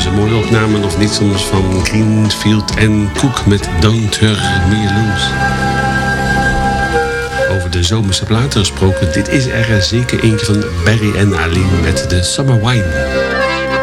een mooie opname, of niet soms, van Greenfield en Cook met Don't Hurt Me Loose. Over de zomerse platen gesproken, dit is er zeker eentje van Barry en Aline met de Summer Wine.